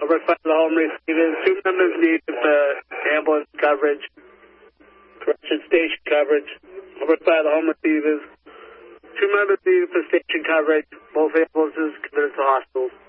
Over 5 the home receivers. 2 members needed for ambulance coverage. Correction station coverage. Over 5 the home receivers. 2 members needed for station coverage. Both ambulances committed to hospitals.